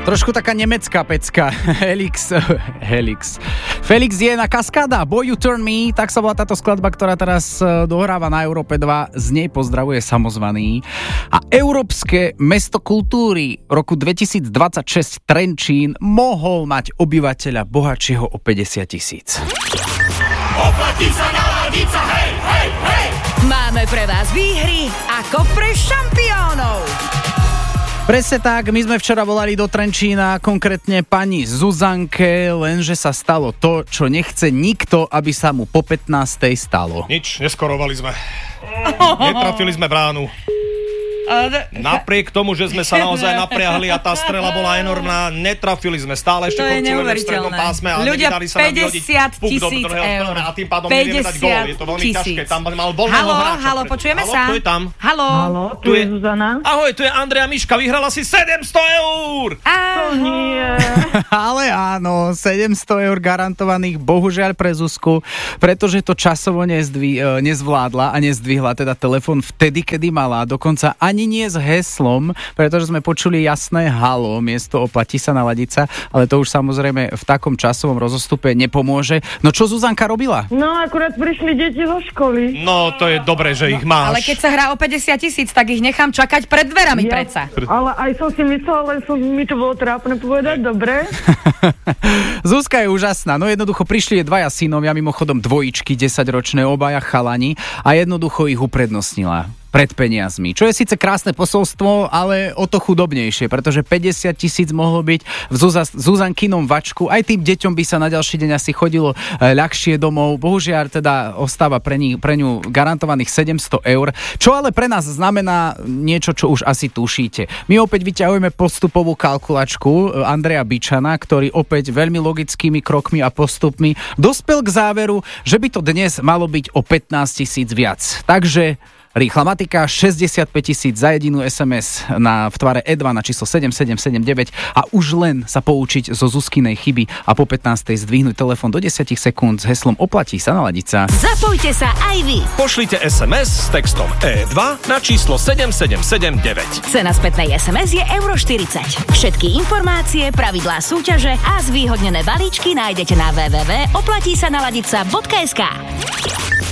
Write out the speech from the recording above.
Trošku taká nemecká pecka. Felix je na Cascada, Boy You Turn Me, tak sa volá táto skladba, ktorá teraz dohráva na Európe 2. Z nej pozdravuje Samozvaný. A Európske mesto kultúry roku 2026 Trenčín mohol mať obyvateľa bohatšieho o 50 000. Oplatí sa naladiť sa, hej, hej, hej! Máme pre vás výhry ako pre šampiónov. Presne tak, my sme včera volali do Trenčína, konkrétne pani Zuzanke, lenže sa stalo to, čo nechce nikto, aby sa mu po 15. stalo. Nič, neskorovali sme. Netrafili sme bránu. Napriek tomu, že sme sa naozaj napriahli a tá strela bola enormná, netrafili sme. Stále ešte korčulujeme v strednom pásme, ale nevydali sa nám vyhodiť puk do druhého a tým pádom nevieme dať gól. Je to veľmi ťažké. Tam mal voľného hráča. Haló, počujeme sa? Kto je tam? Haló, tu je Zuzana. Ahoj, tu je Andrea Miška, vyhrala si 700 €! Nie. Ale áno, 700 € garantovaných, bohužiaľ pre Zuzku, pretože to časovo nezvládla a nezdvihla teda telefón vtedy, kedy mala, dokonca ani nie s heslom, pretože sme počuli jasné halo, miesto oplatí sa naladiť sa, ale to už samozrejme v takom časovom rozostupe nepomôže. No čo Zuzanka robila? No akurát prišli deti zo školy. No to je dobré, že ich máš. Ale keď sa hrá o 50 000, tak ich nechám čakať pred dverami predsa. Ale aj som si myslela, len mi to bolo trápne povedať, dobre? Zuzka je úžasná, no jednoducho prišli dvaja synovia, mimochodom dvojičky, 10-ročné, obaja chalani a jednoducho ich uprednostnila pred peniazmi. Čo je síce krásne posolstvo, ale o to chudobnejšie, pretože 50 000 mohlo byť v Zuzankinom vačku. Aj tým deťom by sa na ďalší deň asi chodilo ľahšie domov. Bohužiaľ teda ostáva pre ňu garantovaných 700 €, čo ale pre nás znamená niečo, čo už asi tušíte. My opäť vyťahujeme postupovú kalkulačku Andreja Bičana, ktorý opäť veľmi logickými krokmi a postupmi dospel k záveru, že by to dnes malo byť o 15 000 viac. Takže rýchla matika, 65 000 za jedinú SMS v tvare E2 na číslo 7779 a už len sa poučiť zo Zuzkinej chyby a po 15. zdvihnúť telefón do 10 sekúnd s heslom oplatí sa naladiť sa. Zapojte sa aj vy. Pošlite SMS s textom E2 na číslo 7779. Cena spätnej SMS je €40. Všetky informácie, pravidlá súťaže a zvýhodnené balíčky nájdete na www.oplatísanaladica.sk.